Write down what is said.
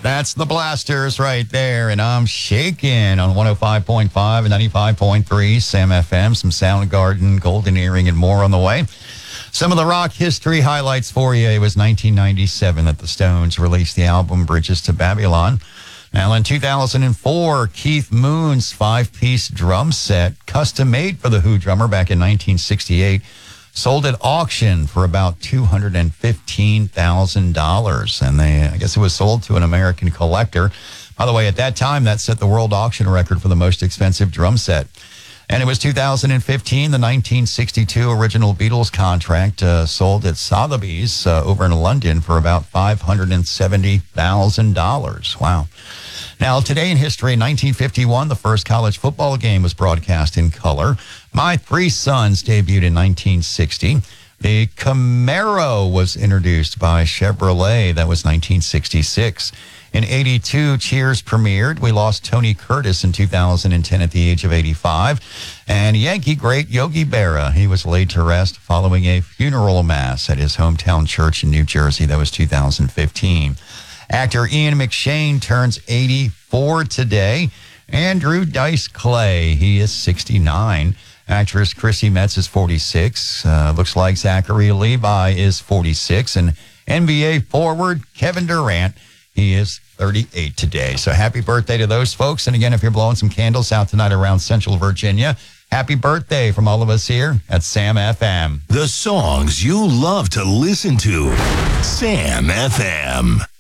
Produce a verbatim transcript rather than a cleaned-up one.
That's the Blasters right there, and I'm shaking on one oh five point five and ninety-five point three Sam F M. Some Soundgarden, Golden Earring, and more on the way. Some of the rock history highlights for you. It was nineteen ninety-seven that the Stones released the album Bridges to Babylon. Now, in two thousand four, Keith Moon's five-piece drum set, custom-made for the Who drummer back in nineteen sixty-eight, sold at auction for about two hundred fifteen thousand dollars. And they, I guess it was sold to an American collector. By the way, at that time, that set the world auction record for the most expensive drum set. And it was two thousand fifteen, the nineteen sixty-two original Beatles contract uh, sold at Sotheby's uh, over in London for about five hundred seventy thousand dollars. Wow. Now, today in history, in nineteen fifty-one, the first college football game was broadcast in color. My Three Sons debuted in nineteen sixty. The Camaro was introduced by Chevrolet. That was nineteen sixty-six. In eighty-two, Cheers premiered. We lost Tony Curtis in two thousand ten at the age of eighty-five. And Yankee great Yogi Berra, he was laid to rest following a funeral mass at his hometown church in New Jersey. That was two thousand fifteen. Actor Ian McShane turns eighty-four today. Andrew Dice Clay, he is sixty-nine. Actress Chrissy Metz is forty-six. Uh, looks like Zachary Levi is forty-six. And N B A forward Kevin Durant, he is thirty-eight today. So happy birthday to those folks. And again, if you're blowing some candles out tonight around Central Virginia, happy birthday from all of us here at Sam F M. The songs you love to listen to. Sam F M.